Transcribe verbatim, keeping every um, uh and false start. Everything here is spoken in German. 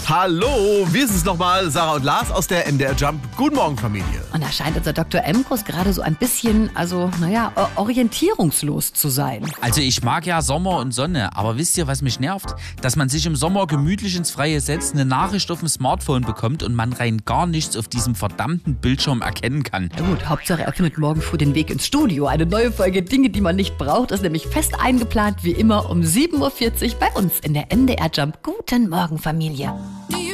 Hallo, wir sind es nochmal, Sarah und Lars aus der M D R Jump. Guten Morgen, Familie. Und da scheint unser Doktor Emkus gerade so ein bisschen, also, naja, orientierungslos zu sein. Also ich mag ja Sommer und Sonne, aber wisst ihr, was mich nervt? Dass man sich im Sommer gemütlich ins Freie setzt, eine Nachricht auf dem Smartphone bekommt und man rein gar nichts auf diesem verdammten Bildschirm erkennen kann. Na gut, Hauptsache er findet morgen früh den Weg ins Studio. Eine neue Folge Dinge, die man nicht braucht, ist nämlich fest eingeplant, wie immer um sieben Uhr vierzig bei uns in der M D R Jump. Guten Morgen, Familie. Die